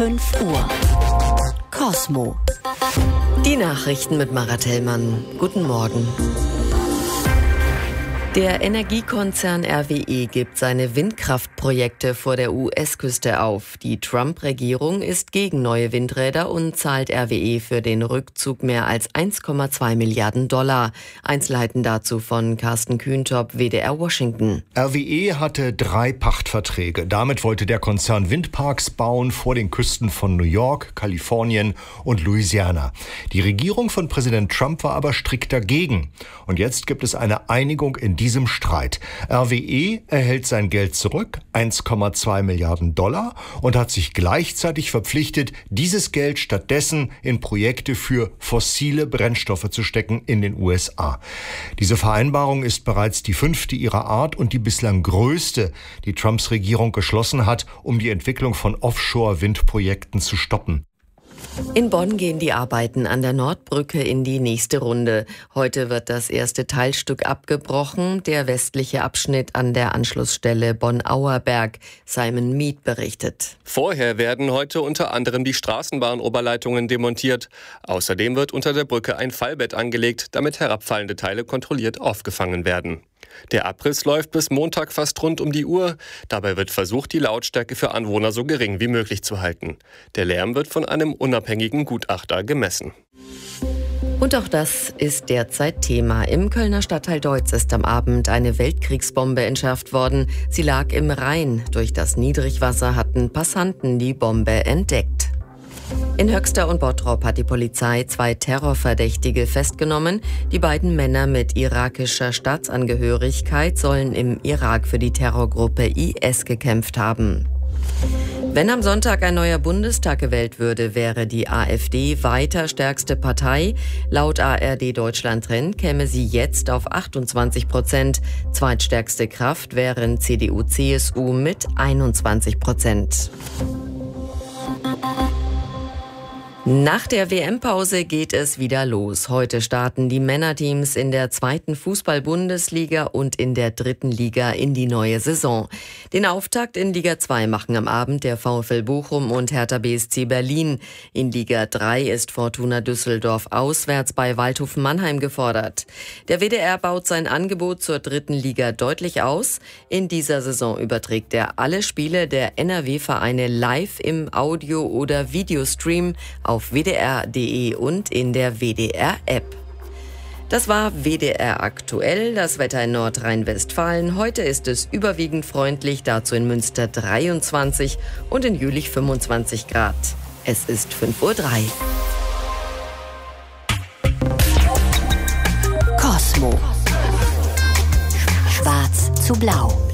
5 Uhr. Kosmo. Die Nachrichten mit Mara Tellmann. Guten Morgen. Der Energiekonzern RWE gibt seine Windkraftprojekte vor der US-Küste auf. Die Trump-Regierung ist gegen neue Windräder und zahlt RWE für den Rückzug mehr als 1,2 Milliarden $. Einzelheiten dazu von Carsten Kühntop, WDR Washington. RWE hatte 3 Pachtverträge. Damit wollte der Konzern Windparks bauen vor den Küsten von New York, Kalifornien und Louisiana. Die Regierung von Präsident Trump war aber strikt dagegen. Und jetzt gibt es eine Einigung in diesem Streit. RWE erhält sein Geld zurück, 1,2 Milliarden $, und hat sich gleichzeitig verpflichtet, dieses Geld stattdessen in Projekte für fossile Brennstoffe zu stecken in den USA. Diese Vereinbarung ist bereits die 5. ihrer Art und die bislang größte, die Trumps Regierung geschlossen hat, um die Entwicklung von Offshore-Windprojekten zu stoppen. In Bonn gehen die Arbeiten an der Nordbrücke in die nächste Runde. Heute wird das erste Teilstück abgebrochen, der westliche Abschnitt an der Anschlussstelle Bonn-Auerberg. Simon Mead berichtet. Vorher werden heute unter anderem die Straßenbahnoberleitungen demontiert. Außerdem wird unter der Brücke ein Fallbett angelegt, damit herabfallende Teile kontrolliert aufgefangen werden. Der Abriss läuft bis Montag fast rund um die Uhr. Dabei wird versucht, die Lautstärke für Anwohner so gering wie möglich zu halten. Der Lärm wird von einem unabhängigen Gutachter gemessen. Und auch das ist derzeit Thema. Im Kölner Stadtteil Deutz ist am Abend eine Weltkriegsbombe entschärft worden. Sie lag im Rhein. Durch das Niedrigwasser hatten Passanten die Bombe entdeckt. In Höxter und Bottrop hat die Polizei 2 Terrorverdächtige festgenommen. Die beiden Männer mit irakischer Staatsangehörigkeit sollen im Irak für die Terrorgruppe IS gekämpft haben. Wenn am Sonntag ein neuer Bundestag gewählt würde, wäre die AfD weiter stärkste Partei. Laut ARD Deutschland Trend käme sie jetzt auf 28%. Zweitstärkste Kraft wären CDU/CSU mit 21%. Nach der WM-Pause geht es wieder los. Heute starten die Männerteams in der 2. Fußball-Bundesliga und in der 3. Liga in die neue Saison. Den Auftakt in Liga 2 machen am Abend der VfL Bochum und Hertha BSC Berlin. In Liga 3 ist Fortuna Düsseldorf auswärts bei Waldhof Mannheim gefordert. Der WDR baut sein Angebot zur 3. Liga deutlich aus. In dieser Saison überträgt er alle Spiele der NRW-Vereine live im Audio- oder Videostream auf wdr.de und in der WDR-App. Das war WDR aktuell, das Wetter in Nordrhein-Westfalen. Heute ist es überwiegend freundlich, dazu in Münster 23 und in Jülich 25 Grad. Es ist 5:03 Uhr. Kosmo. Schwarz zu blau.